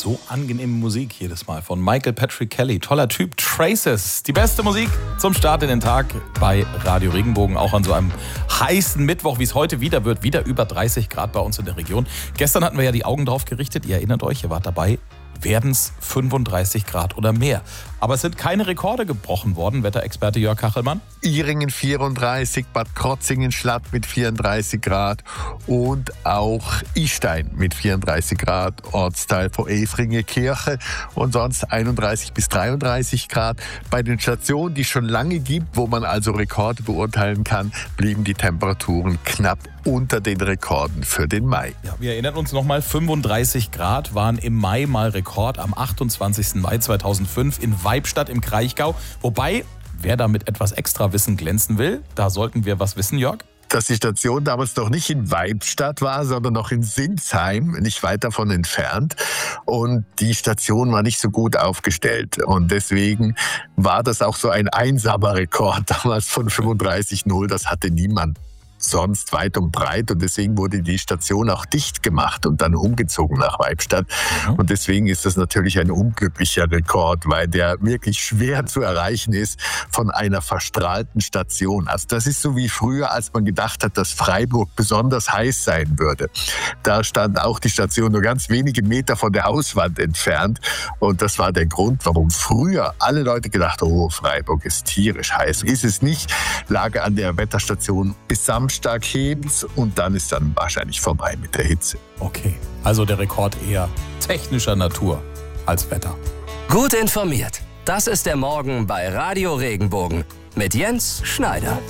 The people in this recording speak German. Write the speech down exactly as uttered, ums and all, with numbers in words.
So angenehme Musik jedes Mal von Michael Patrick Kelly. Toller Typ. Traces. Die beste Musik zum Start in den Tag bei Radio Regenbogen. Auch an so einem heißen Mittwoch, wie es heute wieder wird. Wieder über dreißig Grad bei uns in der Region. Gestern hatten wir ja die Augen drauf gerichtet. Ihr erinnert euch, ihr wart dabei. Werden es fünfunddreißig Grad oder mehr. Aber es sind keine Rekorde gebrochen worden, Wetterexperte Jörg Kachelmann. Iringen vierunddreißig, Bad Krozingen-Schlatt mit vierunddreißig Grad und auch Istein mit vierunddreißig Grad, Ortsteil vor Efringe Kirche und sonst einunddreißig bis dreiunddreißig Grad. Bei den Stationen, die es schon lange gibt, wo man also Rekorde beurteilen kann, blieben die Temperaturen knapp unter den Rekorden für den Mai. Ja, wir erinnern uns nochmal, fünfunddreißig Grad waren im Mai mal Rekord am achtundzwanzigsten Mai zweitausendfünf in Weibstadt im Kraichgau. Wobei, wer da mit etwas Extrawissen glänzen will, da sollten wir was wissen, Jörg. Dass die Station damals noch nicht in Weibstadt war, sondern noch in Sinsheim, nicht weit davon entfernt. Und die Station war nicht so gut aufgestellt. Und deswegen war das auch so ein einsamer Rekord damals von fünfunddreißig null. Das hatte niemand sonst weit und breit, und deswegen wurde die Station auch dicht gemacht und dann umgezogen nach Weibstadt. Mhm. Und deswegen ist das natürlich ein unglücklicher Rekord, weil der wirklich schwer zu erreichen ist von einer verstrahlten Station. Also das ist so wie früher, als man gedacht hat, dass Freiburg besonders heiß sein würde. Da stand auch die Station nur ganz wenige Meter von der Hauswand entfernt, und das war der Grund, warum früher alle Leute gedacht haben, oh, Freiburg ist tierisch heiß. Ist es nicht, lag an der Wetterstation bis Samstag stark hebt's und dann ist dann wahrscheinlich vorbei mit der Hitze. Okay, also der Rekord eher technischer Natur als Wetter. Gut informiert. Das ist der Morgen bei Radio Regenbogen mit Jens Schneider.